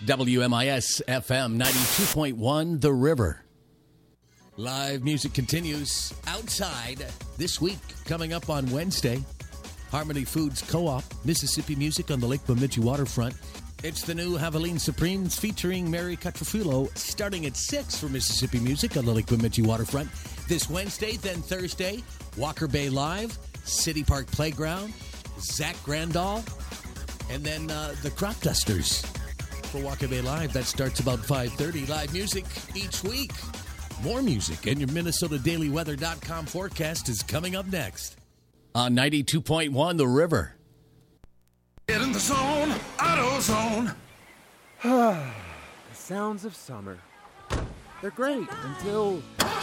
WMIS FM 92.1 The River. Live music continues outside this week. Coming up on Wednesday, Harmony Foods Co-op, Mississippi Music on the Lake Bemidji waterfront. It's the new Javelin Supremes featuring Mary Catrafulo starting at 6 for Mississippi Music on the Lake Bemidji waterfront. This Wednesday, then Thursday, Walker Bay Live, City Park Playground, Zach Grandal, and then the Crop Dusters for Walker Bay Live. That starts about 5:30. Live music each week. More music, and your MinnesotaDailyWeather.com forecast is coming up next on 92.1 The River. Get in the zone, AutoZone. The sounds of summer. They're great until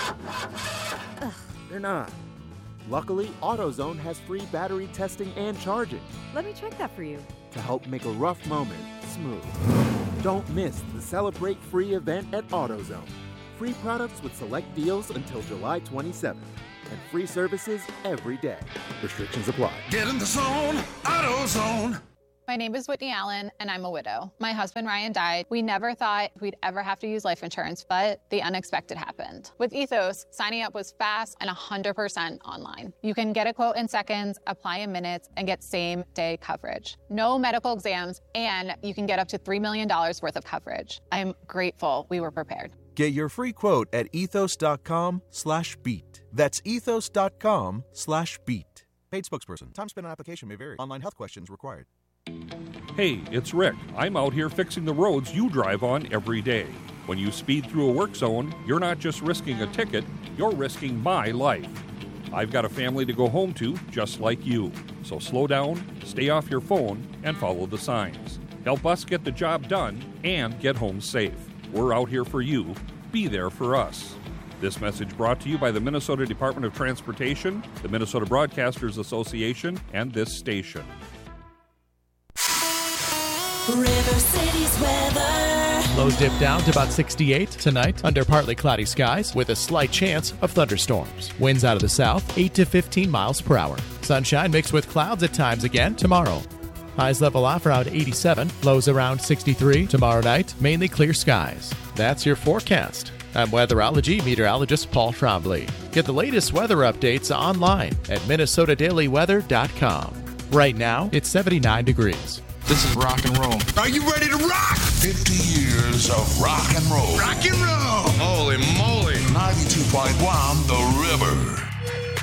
they're not. Luckily, AutoZone has free battery testing and charging Let me check that for you. to help make a rough moment smooth. Don't miss the Celebrate Free event at AutoZone. Free products with select deals until July 27th. And free services every day. Restrictions apply. Get in the zone, AutoZone. My name is Whitney Allen, and I'm a widow. My husband, Ryan, died. We never thought we'd ever have to use life insurance, but the unexpected happened. With Ethos, signing up was fast and 100% online. You can get a quote in seconds, apply in minutes, and get same-day coverage. No medical exams, and you can get up to $3 million worth of coverage. I'm grateful we were prepared. Get your free quote at ethos.com/beat. That's ethos.com/beat. Paid spokesperson. Time spent on application may vary. Online health questions required. Hey, it's Rick. I'm out here fixing the roads you drive on every day. When you speed through a work zone, you're not just risking a ticket, you're risking my life. I've got a family to go home to just like you. So slow down, stay off your phone, and follow the signs. Help us get the job done and get home safe. We're out here for you. Be there for us. This message brought to you by the Minnesota Department of Transportation, the Minnesota Broadcasters Association, and this station. River City's weather. Lows dip down to about 68 tonight under partly cloudy skies with a slight chance of thunderstorms. Winds out of the south, 8 to 15 miles per hour. Sunshine mixed with clouds at times again tomorrow. Highs level off around 87, lows around 63. Tomorrow night, mainly clear skies. That's your forecast. I'm weatherology meteorologist Paul Trombley. Get the latest weather updates online at MinnesotaDailyWeather.com. Right now, it's 79 degrees. This is rock and roll. Are you ready to rock? 50 years of rock and roll. Rock and roll. Holy moly. 92.1 The River.